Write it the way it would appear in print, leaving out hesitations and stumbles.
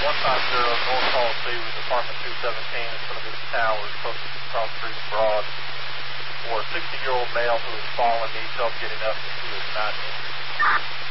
North Hall C with Department 217. It's going to be the towers closest to Cross Street and Broad. For a 60-year-old male who has fallen, needs help getting up. He is not injured.